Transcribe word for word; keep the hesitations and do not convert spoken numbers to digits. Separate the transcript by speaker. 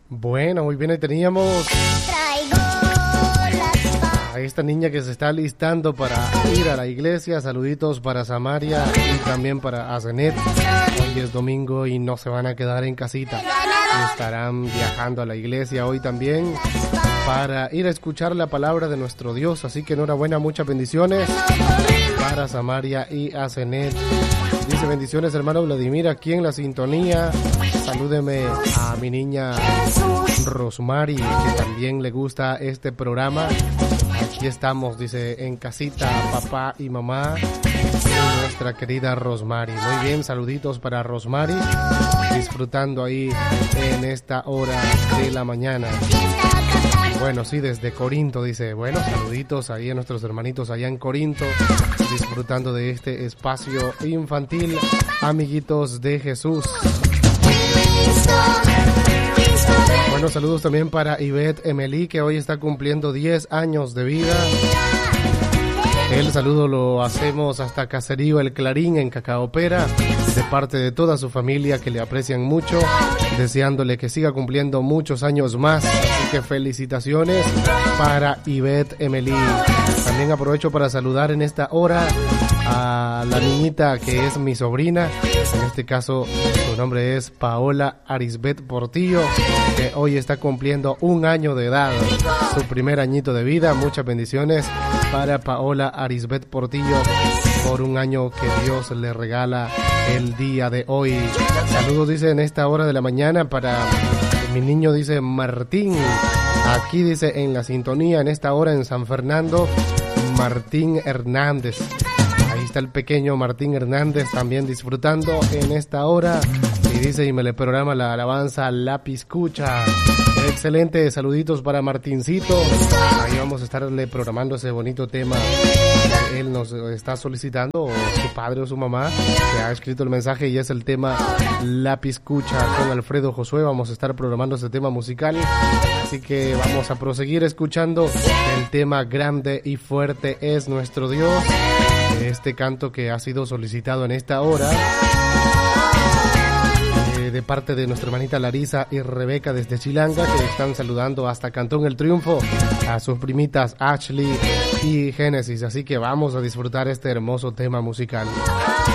Speaker 1: Bueno, muy bien, ahí teníamos a esta niña que se está listando para ir a la iglesia. Saluditos para Samaria y también para Azenet. Hoy es domingo y no se van a quedar en casita. Estarán viajando a la iglesia hoy también para ir a escuchar la palabra de nuestro Dios. Así que enhorabuena, muchas bendiciones para Samaria y Azenet. Dice: bendiciones, hermano Vladimir, aquí en la sintonía. Salúdeme a mi niña Rosmary, que también le gusta este programa. Aquí estamos, dice, en casita, papá y mamá, y nuestra querida Rosmary. Muy bien, saluditos para Rosmary, disfrutando ahí en esta hora de la mañana. Bueno, sí, desde Corinto, dice. Bueno, saluditos ahí a nuestros hermanitos allá en Corinto, disfrutando de este espacio infantil, amiguitos de Jesús. Bueno, saludos también para Ivette Emily, que hoy está cumpliendo diez años de vida. El saludo lo hacemos hasta Caserío El Clarín, en Cacaopera, de parte de toda su familia, que le aprecian mucho, deseándole que siga cumpliendo muchos años más. Así que felicitaciones para Ivette Emily. También aprovecho para saludar en esta hora a la niñita que es mi sobrina. En este caso su nombre es Paola Arisbet Portillo, que hoy está cumpliendo un año de edad, su primer añito de vida. Muchas bendiciones para Paola Arisbet Portillo por un año que Dios le regala el día de hoy. Saludos, dice, en esta hora de la mañana para mi niño, dice, Martín. Aquí, dice, en la sintonía, en esta hora en San Fernando, Martín Hernández. Ahí está el pequeño Martín Hernández también disfrutando en esta hora. Y dice, y me le programa la alabanza La Piscucha. Excelente, saluditos para Martincito. Ahí vamos a estarle programando ese bonito tema que él nos está solicitando, o su padre o su mamá que ha escrito el mensaje, y es el tema La Piscucha con Alfredo Josué. Vamos a estar programando ese tema musical, así que vamos a proseguir escuchando el tema Grande y Fuerte es Nuestro Dios, este canto que ha sido solicitado en esta hora de parte de nuestra hermanita Larisa y Rebeca desde Chilanga, que están saludando hasta Cantón El Triunfo a sus primitas Ashley y Génesis. Así que vamos a disfrutar este hermoso tema musical.